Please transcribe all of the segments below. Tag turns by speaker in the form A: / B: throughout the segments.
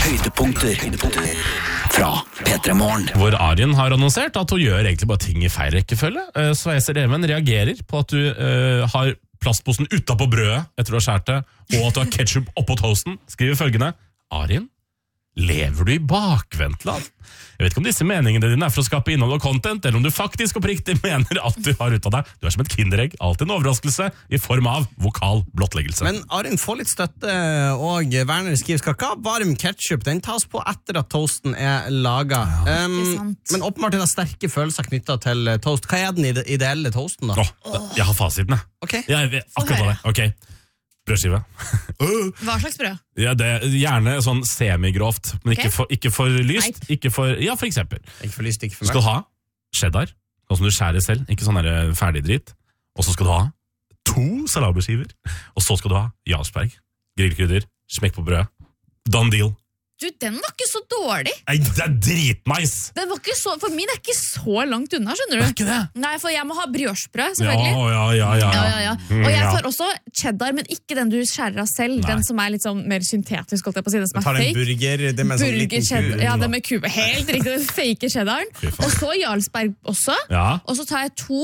A: Høydepunkter fra P3 Morgen.
B: Hvor Arjen har annonsert at hun gjør egentlig bare ting i feil rekkefølge. Sveiser Even reagerer på at du har plastposen utenpå brødet etter du har skjært det, og at du har ketchup oppå toasten. Skriver følgende: Arjen, lever du i bakvendtland? Jeg vet ikke om disse meningene dine er for å skape innhold og content, eller om du faktisk og oppriktig mener alt du har ut av deg. Du er som et kinderegg, alltid en overraskelse i form av vokal blottleggelse.
C: Men Arjen får litt støtte, og Werner skriver skakka. Varm ketchup, den tas på etter at toasten er laget. Men åpenbart er det sterke følelser knyttet til toast. Hva er den ideelle toasten da?
B: Jeg har fasiten, jeg.
C: Ok.
B: Jeg vet akkurat hva det. Ok. Brødskive.
D: Hva slags brød?
B: Ja, det er gjerne sånn semigrovt, men ikke for lyst. Ikke for, ja, for eksempel.
C: Ikke for lyst, ikke for
B: Du skal ha cheddar, sånn som du skjærer selv, ikke sånn der ferdig dritt. Og så skal du ha 2 salamiskiver. Og så skal du ha Jarlsberg, grillkrydder, smekk på brød. Done deal.
D: Du, den var ikke så dårlig.
B: Nei, det er dritnice!
D: Den var ikke så, for min er ikke så langt unna, skjønner du?
B: Er ikke det?
D: Nei, for jeg må ha briochebrød, selvfølgelig.
B: Ja.
D: Og jeg får også cheddar, men ikke den du skjærer av selv.
B: Nei.
D: Den som er litt sånn mer syntetisk, holdt jeg på å si, den som
C: tar
D: er
C: en
D: fake.
C: burger, det med sånn liten
D: Cheddar, ja, det med kube. Helt riktig, den fake cheddaren. Og så Jarlsberg også.
B: Ja.
D: Og så tar jeg 2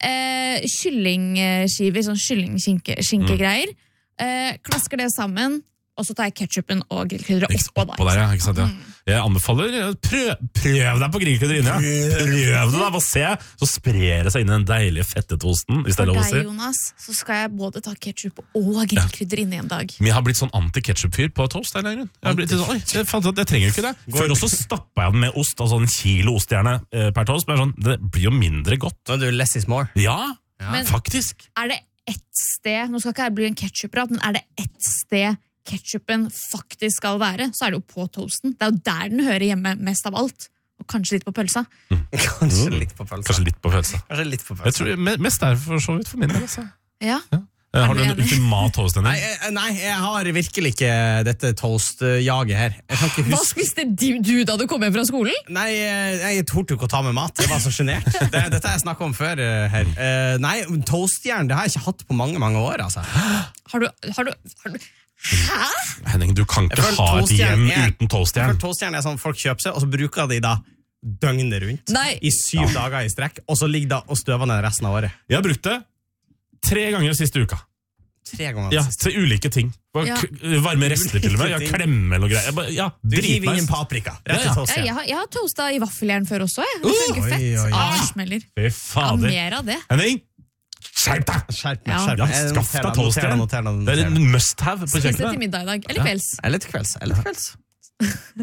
D: kyllingskiver, sånn kyllingskinke-greier. Klasker det sammen. Og så tar jeg ketchupen og grillkrydder oppå der.
B: Ja, ikke sant, ja. Jeg anbefaler, prøv deg på grillkrydder inne, ja. Prøv det da, se, så sprer det seg inn i den deilige fettetoasten, hvis det er lov å si.
D: For deg, Jonas, så skal jeg både ta ketchup og grillkrydder inne i en dag.
B: Men jeg har blitt sånn anti-ketchup-fyr på toast, der lenger. Jeg har blitt sånn, jeg trenger jo ikke det. Før også stappet jeg den med ost, altså en kilo ost gjerne per toast, men sånn, det blir jo mindre godt.
C: Nå er det less is more.
B: Ja,
D: Men
B: faktisk.
D: Er det ett sted, nå skal ikke jeg bli en ketchup-prat, men er det ett sted ketchupen faktisk skal være, så er det jo på toasten. Det er jo der den hører hjemme mest av alt. Og kanskje litt på pølsa.
C: Kanskje litt på pølsa.
B: Jeg tror mest er for så vidt for min del, altså.
D: Ja.
B: Har du en ultimat toast, Henning?
C: Nei, jeg har virkelig ikke dette toast-jaget her. Jeg kan ikke
D: Hva
C: huske...
D: spiste du da du kom hjem fra skolen?
C: Nei, jeg torde jo ikke å ta med mat. Jeg var så genert. Dette har jeg snakket om før her. Nei, toastjern, det har jeg ikke hatt på mange, mange år, altså.
D: Har du Hæ?
B: Henning, du kan ikke ha et hjem uten toastjern.
C: Toastjern er sånn folk kjøper seg, og så bruker de da døgnet rundt.
D: Nei.
C: I 7 dager i strekk, og så ligger da og støver ned resten av året.
B: Jeg har brukt det 3 ganger siste uka.
C: 3 ganger
B: Ja,
C: siste.
B: til ulike ting. Varme rester til og med. Ja, klemme eller noe greier. Ja,
C: Du hiver inn
B: dritnice.
C: paprika. Rett til toastjern.
D: Jeg har toastet i vaffeljern før også. Det funker fett.
C: oi.
D: Smeller.
B: Fy
D: Ja,
B: fader.
D: mer av det.
B: Henning, skjerp deg!
C: Skjerp
D: Ja.
C: meg.
B: Ja, skaff deg toastjern. Det er en must-have på
D: Spis det til
B: kjøkkenet.
D: middag i dag. Eller kvelds.
C: Eller til kvelds.